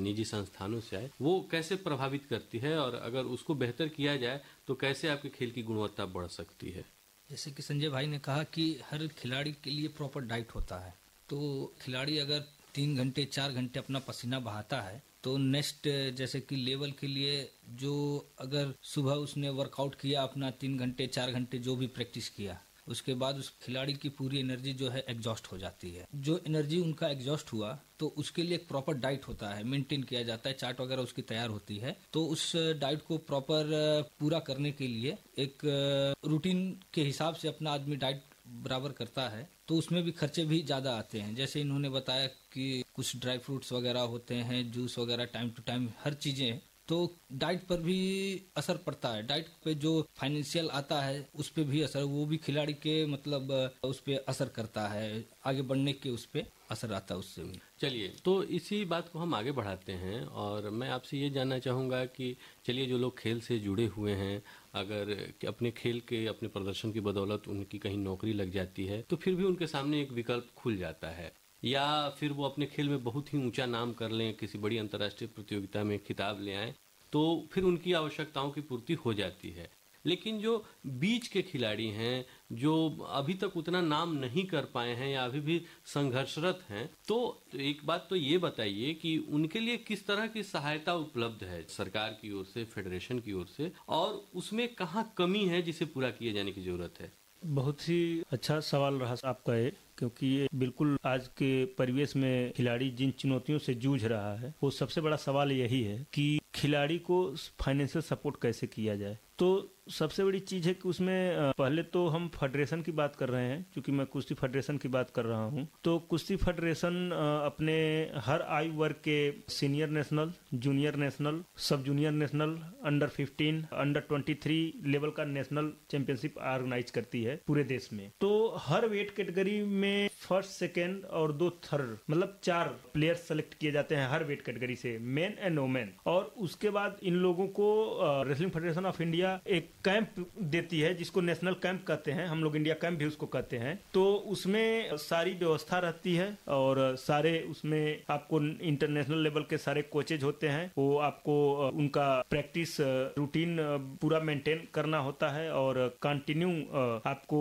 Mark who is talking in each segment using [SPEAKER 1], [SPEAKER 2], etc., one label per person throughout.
[SPEAKER 1] निजी संस्थानों से आए, वो कैसे प्रभावित करती है और अगर उसको बेहतर किया जाए तो कैसे आपके खेल की गुणवत्ता बढ़ सकती है?
[SPEAKER 2] जैसे कि संजय भाई ने कहा कि हर खिलाड़ी के लिए प्रॉपर डाइट होता है, तो खिलाड़ी अगर 3 घंटे 4 घंटे अपना पसीना बहाता है तो नेक्स्ट जैसे कि लेवल के लिए जो अगर सुबह उसने वर्कआउट किया अपना 3 घंटे 4 घंटे जो भी प्रैक्टिस किया, उसके बाद उस खिलाड़ी की पूरी एनर्जी जो है एग्जॉस्ट हो जाती है। जो एनर्जी उनका एग्जॉस्ट हुआ तो उसके लिए एक प्रॉपर डाइट होता है, मेंटेन किया जाता है, चार्ट वगैरह उसकी तैयार होती है। तो उस डाइट को प्रॉपर पूरा करने के लिए एक रूटीन के हिसाब से अपना आदमी डाइट बराबर करता है, तो उसमें भी खर्चे भी ज़्यादा आते हैं। जैसे इन्होंने बताया कि कुछ ड्राई फ्रूट्स वगैरह होते हैं, जूस वगैरह टाइम टू टाइम हर चीज़ें, तो डाइट पर भी असर पड़ता है। डाइट पे जो फाइनेंशियल आता है उस पे भी असर, वो भी खिलाड़ी के मतलब उस पे असर करता है, आगे बढ़ने के उस पे असर आता है उससे भी।
[SPEAKER 1] चलिए, तो इसी बात को हम आगे बढ़ाते हैं और मैं आपसे ये जानना चाहूँगा कि चलिए जो लोग खेल से जुड़े हुए हैं, अगर अपने खेल के अपने प्रदर्शन की बदौलत उनकी कहीं नौकरी लग जाती है तो फिर भी उनके सामने एक विकल्प खुल जाता है, या फिर वो अपने खेल में बहुत ही ऊंचा नाम कर लें, किसी बड़ी अंतर्राष्ट्रीय प्रतियोगिता में खिताब ले आएं, तो फिर उनकी आवश्यकताओं की पूर्ति हो जाती है। लेकिन जो बीच के खिलाड़ी हैं, जो अभी तक उतना नाम नहीं कर पाए हैं या अभी भी संघर्षरत हैं, तो एक बात तो ये बताइए कि उनके लिए किस तरह की सहायता उपलब्ध है सरकार की ओर से, फेडरेशन की ओर से, और उसमें कहाँ कमी है जिसे पूरा किए जाने की जरूरत है?
[SPEAKER 3] बहुत ही अच्छा सवाल रहा आपका ये, क्योंकि ये बिल्कुल आज के परिवेश में खिलाड़ी जिन चुनौतियों से जूझ रहा है वो सबसे बड़ा सवाल यही है कि खिलाड़ी को फाइनेंशियल सपोर्ट कैसे किया जाए। तो सबसे बड़ी चीज़ है कि उसमें पहले तो हम फेडरेशन की बात कर रहे हैं, क्योंकि मैं कुश्ती फेडरेशन की बात कर रहा हूं। तो कुश्ती फेडरेशन अपने हर आयु वर्ग के सीनियर नेशनल, जूनियर नेशनल, सब junior national, under 15, under 23 level का नेशनल चैंपियनशिप ऑर्गेनाइज करती है पूरे देश में। तो हर वेट कैटेगरी में फर्स्ट, सेकेंड और 2 थर्ड, मतलब 4 प्लेयर्स सेलेक्ट किए जाते हैं हर वेट कैटेगरी से, मेन एंड वोमेन। और उसके बाद इन लोगों को रेसलिंग फेडरेशन ऑफ इंडिया एक कैंप देती है जिसको नेशनल कैंप कहते हैं, हम लोग इंडिया कैंप भी उसको कहते हैं। तो उसमें सारी व्यवस्था रहती है और सारे उसमें आपको इंटरनेशनल लेवल के सारे कोचेज होते हैं, वो आपको उनका प्रैक्टिस रूटीन पूरा मेंटेन करना होता है और कंटिन्यू आपको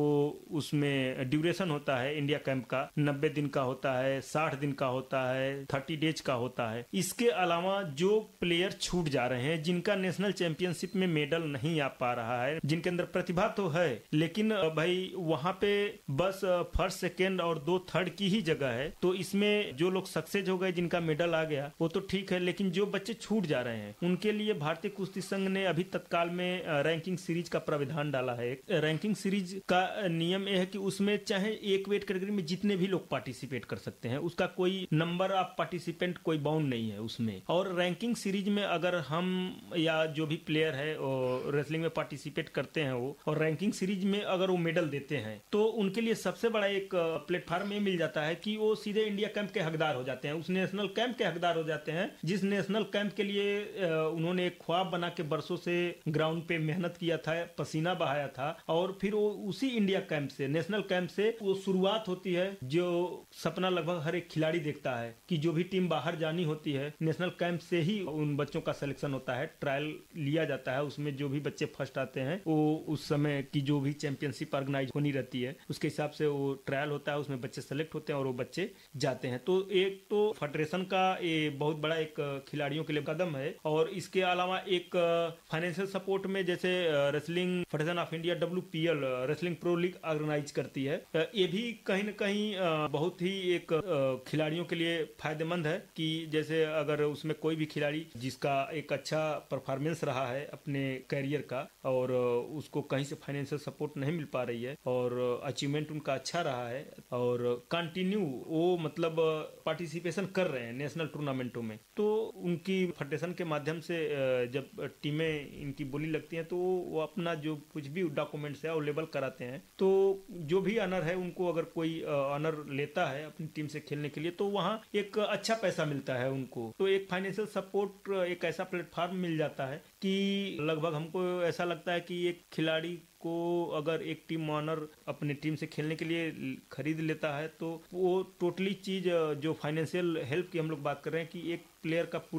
[SPEAKER 3] उसमें ड्यूरेशन होता है इंडिया कैंप का, 90 दिन का होता है, 60 दिन का होता है, 30 डेज का होता है। इसके अलावा जो प्लेयर छूट जा रहे हैं, जिनका नेशनल चैंपियनशिप में मेडल नहीं आ पा रहा है, जिनके अंदर प्रतिभा तो है लेकिन भाई वहां पे बस फर्स्ट, सेकेंड और 2 थर्ड की ही जगह है, तो इसमें जो लोग सक्सेस हो गए, जिनका मेडल आ गया वो तो ठीक है, लेकिन जो बच्चे छूट जा रहे हैं उनके लिए भारतीय कुश्ती संघ ने अभी तत्काल में रैंकिंग सीरीज का प्राविधान डाला है। रैंकिंग सीरीज का नियम यह है कि उसमें चाहे एक वेट कैटेगरी में जितने भी लोग पार्टिसिपेट कर सकते हैं, उसका कोई नंबर ऑफ पार्टिसिपेंट कोई बाउंड नहीं है उसमें। और रैंकिंग सीरीज में अगर हम या जो भी प्लेयर है रेसलिंग में पार्टिसिपेट करते हैं वो, और रैंकिंग सीरीज में अगर वो मेडल देते हैं तो उनके लिए सबसे बड़ा एक प्लेटफॉर्म ये मिल जाता है कि वो सीधे इंडिया कैंप के हकदार हो जाते हैं, उस नेशनल कैंप के हकदार हो जाते हैं जिस नेशनल कैंप के लिए उन्होंने एक ख्वाब बना के बरसों से ग्राउंड पे मेहनत किया था, पसीना बहाया था, और फिर वो उसी इंडिया कैंप से, नेशनल कैंप से वो शुरुआत होती है। जो सपना लगभग हर एक खिलाड़ी देखता है कि जो भी टीम बाहर जानी होती है, नेशनल कैंप से ही उन बच्चों का सिलेक्शन होता है, ट्रायल लिया जाता है, उसमें जो भी बच्चे फर्स्ट आते हैं वो उस समय की जो भी चैंपियनशिप ऑर्गेनाइज होनी रहती है उसके हिसाब से वो ट्रायल होता है, उसमें बच्चे सेलेक्ट होते हैं और वो बच्चे जाते हैं। तो एक तो फेडरेशन का ये बहुत बड़ा एक खिलाड़ियों के लिए कदम है। और इसके अलावा एक फाइनेंशियल सपोर्ट में जैसे wrestling federation of India WPL wrestling pro league organise करती है, ये भी कहीं न कहीं बहुत ही एक खिलाड़ियों के लिए फायदेमंद है कि जैसे अगर उसमें कोई भी खिलाड़ी जिसका एक अच्छा परफॉर्मेंस रहा है अपने कैरियर का और उसको कहीं से फाइनेंशियल सपोर्ट नहीं मिल पा रही है और अचीवमेंट उनका अच्छा रहा है और कंटिन्यू वो मतलब पार्टिसिपेशन कर रहे हैं नेशनल टूर्नामेंटों में, तो उनकी फेडरेशन के माध्यम से जब टीमें इनकी बोली लगती हैं तो वो अपना जो कुछ भी डॉक्यूमेंट्स है अवेलेबल कराते हैं। तो जो भी ऑनर है उनको अगर कोई ऑनर लेता है अपनी टीम से खेलने के लिए तो वहाँ एक अच्छा पैसा मिलता है उनको। तो एक फाइनेंशियल सपोर्ट, एक ऐसा प्लेटफॉर्म मिल जाता है कि लगभग हमको ऐसा लगता है कि एक खिलाड़ी को अगर एक टीम ऑनर अपनी टीम से खेलने के लिए खरीद लेता है तो वो टोटली चीज जो फाइनेंशियल हेल्प की हम लोग बात कर रहे हैं कि एक प्लेयर का